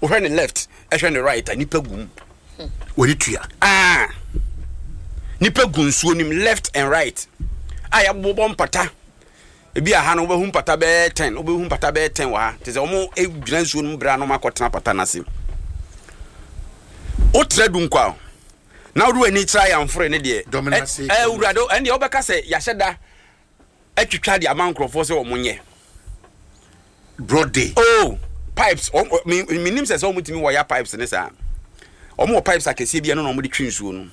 When the left, when the right, and nipa gum. What it ya? Nipa gum swinim left and right. I am bobom pata. Ebi a han obehum pata be 10, obehum pata be 10 wa. Te se omo e gyina nsuo bra no makotena pata na se. O tredu nkwa. Na wo ani try am frɛ ne de. Urado ene obeka se ya hyeda atwitwa de amankrofo se omonye. Broad day. Oh, pipes. Minim se so mutimi wire pipes ne sa. Omo pipes akese bia no no mo de twinsuo no.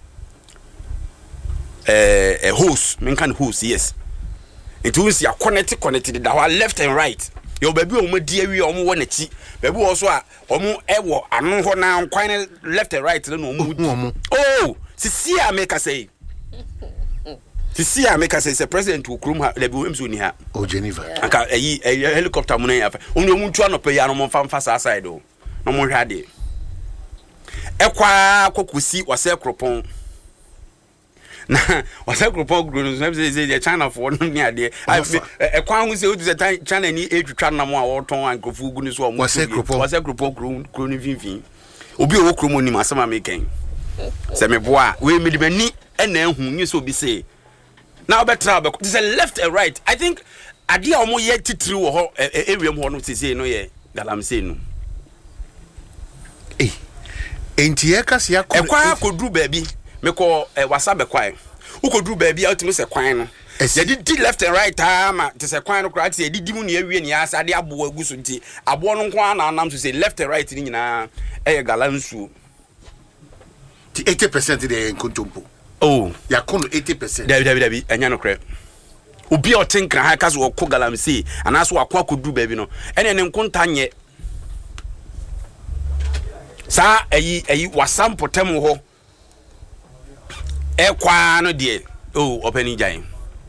Hose, men can hose, yes. It was ya connected that left and right. Your baby omo die wi omo wona ti. Baby also omo ewo anu ho na kwan left and right no omo. Oh, sisi a make say. Sisi a make say the president will krum ha le bi wemso ni ha. Oh Geneva. Aka helicopter mo na ya fa. Onu mu ntua no pe ya no mo fa sa side o. No mo hwa de. Ekwa kokusi wase kropon. Na wase kropon gro no say the China for no ni ade. Ekwa hu say o say China ni etwitwa na mo a woton ankofu gu ni so o mo. Wase kropon gro ni finfin. Obi o kromo ni masama meken. Se me boa we me de mani na ehu ni so obi say. Now better this is left and right. I think ade a omo ye titiri wo ho area mo no say no ye galamsey no. Enti ye kase akwa kodru baabi meko wasa be kwan ukodru baabi a otimi se kwan no ye di left and right ma te se kwan no kra te ye di mu ne awie ne asa de abo aguso nti abo no kwan na anam so say left and right ni nyina galansu 80% de nkontompo. Oh ya kono 80%. David anya no kra obi o tinkra ha kaso wo ko galamsey anaso akwa kodru baabi no ene ne nkonta nye sa ayi wasam potem ho ekwa no de openi jan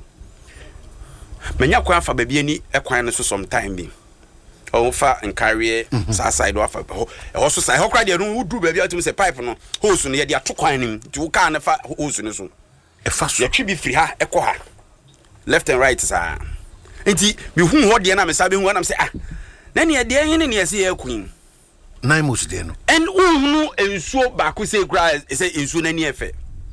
menya kwa fa baabi ani ekwan no so sometime bi o fa nkare sa side wa fa ho so sai ho kra de no udu baabi atum se pipe no hose no ye de atokwan nim ti wo ka na fa hose no so e fa so ye twi bi firi ha ekọ ha left and right sa enti bi hu ho de na me sa be hu na me se na ne de yen ne ye se ye queen Naimus de no. And uhunu ensuo ba ko say kra say ensuo na ni efe.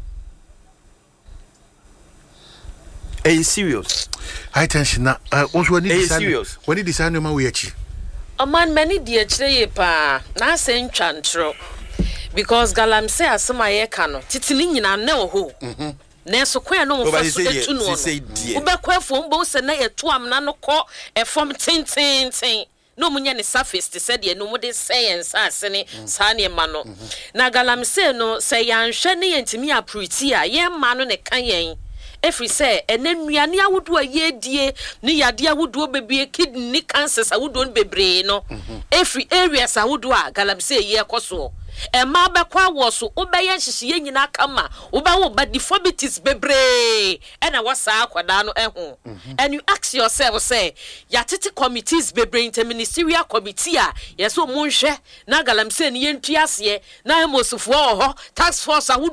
Serious. High tension na also need to serious. When it design ma we achi. A man many dear chire pa na say ntwantro. Because galamsey asema ye ka no titini nyina na wo ho. Na so kwan no mo fa so etu no. Wo be kwafo mbo se na ye to amna no ko e fom tin. No munya ne surface te said ye no mo de science asene sa ne ma no na galamsey no say yanhwe ne yentimi apriti a ye ma no ne kan yen efri say enannuane awodo a ye die ne yade awodo bebie kidney cancers awodo bebre no efri areas awodo a galamsey ye koso e ma be kwa wo so obeye hihye nyina kama oba wo ba deformities bebre e na wasa akwada no eho and you ask yourself say ya tete committees bebre interministerial committee a yeso monhwe na galamsey ne yentuase na emosufo ho task force